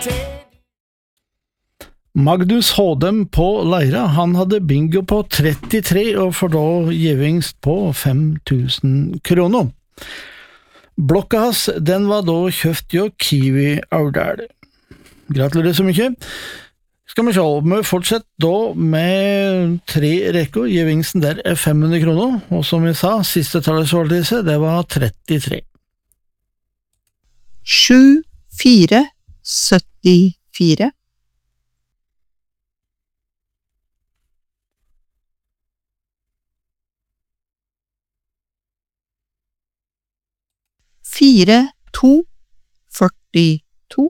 Magnus Hådem på Leira, han hadde bingo på 33 og får da gevinst på 5000 kroner. Blokka hans, den var da kjøpt jo Kiwi Aurdal. Gratulerer så mye. Skal vi se, vi fortsetter da med 3 rekker. Gevinsten der 500 kroner, og som jeg sa, siste tallet det var 33. 7, 4, 74. 4, 2, 42.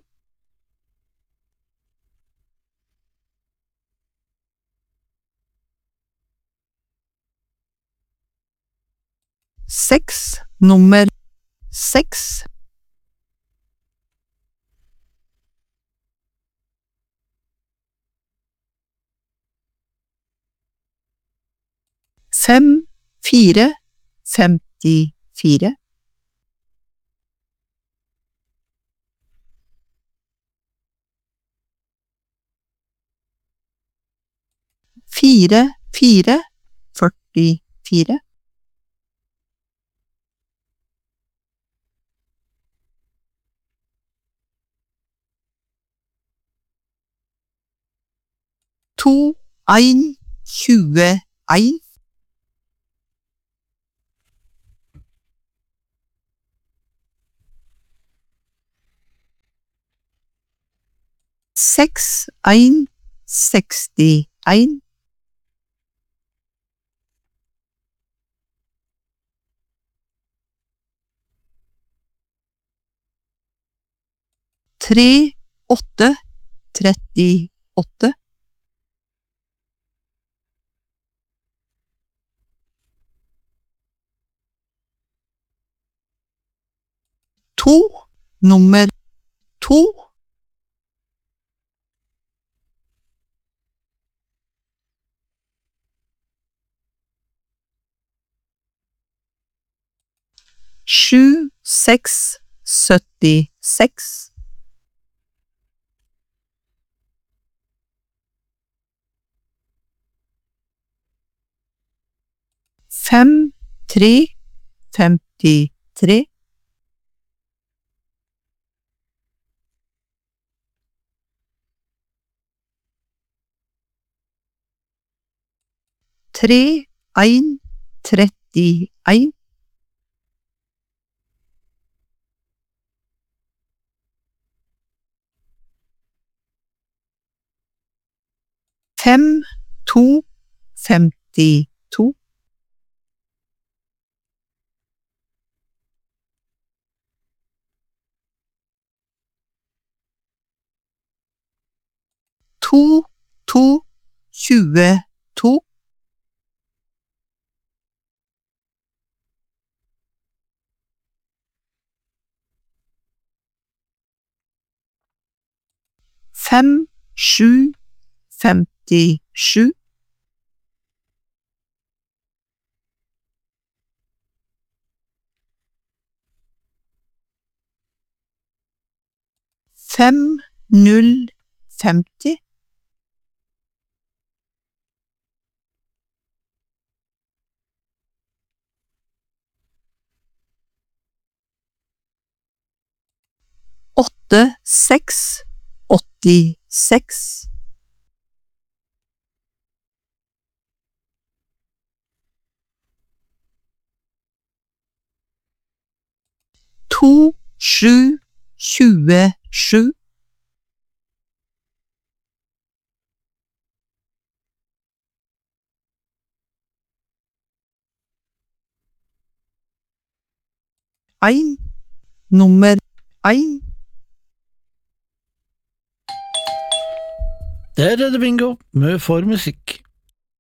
6, nummer 6. 5, 4, 54. 4, 4, 44. 2, 1, 21. 6, 1, 61. 3, 8, 38. 2, nummer 2. 7, 6, 76. 5, 3, 53. 3, 1, 31. 5, 2, 52. 2, 2, 22. 5, 7, 57. 5, 0, 50. 8, 6, 86. 2, 7, 27. 1, nummer 1. Der det bingo, med for musikk.